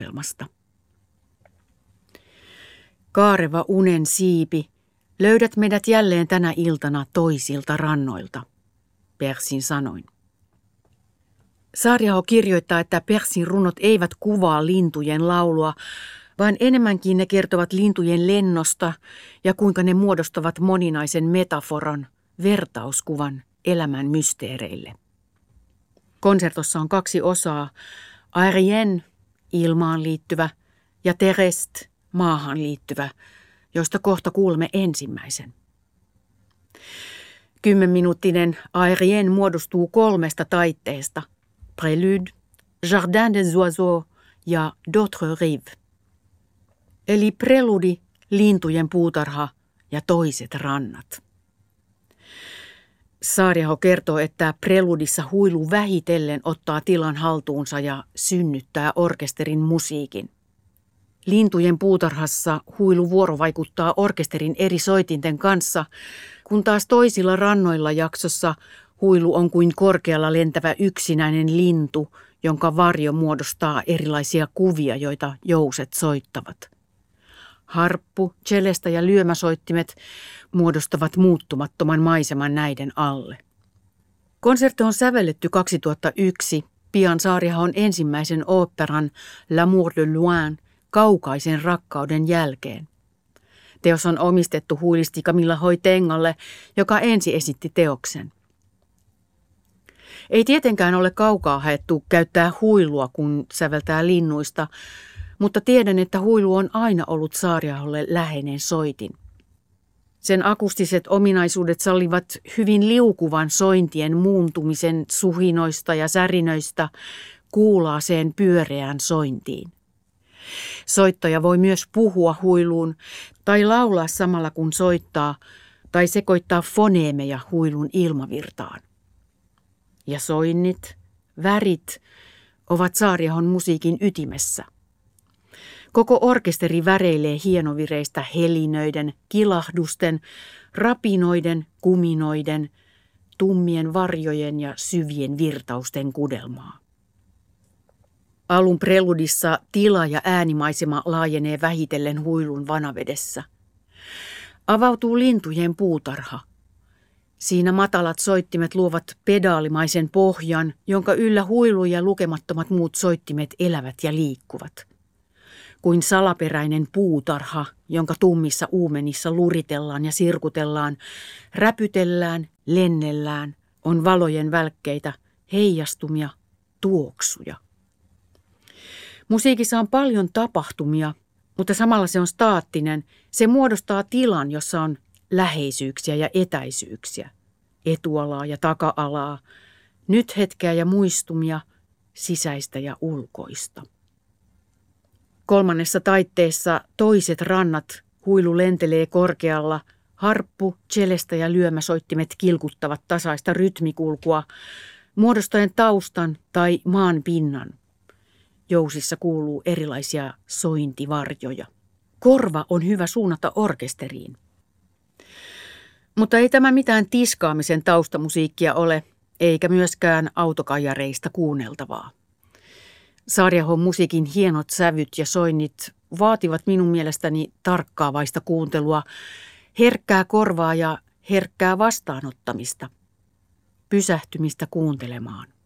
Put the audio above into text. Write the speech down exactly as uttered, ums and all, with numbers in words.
maailmasta. Kaareva unen siipi, löydät meidät jälleen tänä iltana toisilta rannoilta, Persin sanoin. Saariaho kirjoittaa, että Persin runot eivät kuvaa lintujen laulua, vaan enemmänkin ne kertovat lintujen lennosta ja kuinka ne muodostavat moninaisen metaforan, vertauskuvan elämän mysteereille. Konsertossa on kaksi osaa, aérienne, ilmaan liittyvä, ja terrestre, maahan liittyvä, joista kohta kuulemme ensimmäisen. Kymmenminuuttinen aérienne muodostuu kolmesta taitteesta, prélude, jardin des oiseaux ja d'autres rives. Eli preludi, lintujen puutarha ja toiset rannat. Saariaho kertoo, että preludissa huilu vähitellen ottaa tilan haltuunsa ja synnyttää orkesterin musiikin. Lintujen puutarhassa huilu vuorovaikuttaa orkesterin eri soitinten kanssa, kun taas toisilla rannoilla jaksossa huilu on kuin korkealla lentävä yksinäinen lintu, jonka varjo muodostaa erilaisia kuvia, joita jouset soittavat. Harppu, celesta ja lyömäsoittimet muodostavat muuttumattoman maiseman näiden alle. Konsertti on sävelletty kaksituhattayksi, pian Saariahon ensimmäisen oopperan L'amour de loin, kaukaisen rakkauden jälkeen. Teos on omistettu huilisti Camilla Hoitengalle, joka ensi esitti teoksen. Ei tietenkään ole kaukaa haettu käyttää huilua, kun säveltää linnuista, mutta tiedän, että huilu on aina ollut Saariaholle läheinen soitin. Sen akustiset ominaisuudet sallivat hyvin liukuvan sointien muuntumisen suhinoista ja särinöistä kuulaaseen pyöreään sointiin. Soittaja voi myös puhua huiluun tai laulaa samalla kun soittaa tai sekoittaa foneemeja huilun ilmavirtaan. Ja soinnit, värit ovat Saariahon musiikin ytimessä. Koko orkesteri väreilee hienovireistä helinöiden, kilahdusten, rapinoiden, kuminoiden, tummien varjojen ja syvien virtausten kudelmaa. Alun preludissa tila ja äänimaisema laajenee vähitellen huilun vanavedessä. Avautuu lintujen puutarha. Siinä matalat soittimet luovat pedaalimaisen pohjan, jonka yllä huilu ja lukemattomat muut soittimet elävät ja liikkuvat. Kuin salaperäinen puutarha, jonka tummissa uumenissa luritellaan ja sirkutellaan, räpytellään, lennellään, on valojen välkkeitä, heijastumia, tuoksuja. Musiikissa on paljon tapahtumia, mutta samalla se on staattinen. Se muodostaa tilan, jossa on läheisyyksiä ja etäisyyksiä, etualaa ja taka-alaa, nyt hetkeä ja muistumia, sisäistä ja ulkoista. Kolmannessa taitteessa toiset rannat huilu lentelee korkealla, harppu, celesta ja lyömäsoittimet kilkuttavat tasaista rytmikulkua, muodostaen taustan tai maan pinnan. Jousissa kuuluu erilaisia sointivarjoja. Korva on hyvä suunnata orkesteriin. Mutta ei tämä mitään tiskaamisen taustamusiikkia ole, eikä myöskään autokajareista kuunneltavaa. Saariahon musiikin hienot sävyt ja soinnit vaativat minun mielestäni tarkkaavaista kuuntelua, herkkää korvaa ja herkkää vastaanottamista, pysähtymistä kuuntelemaan.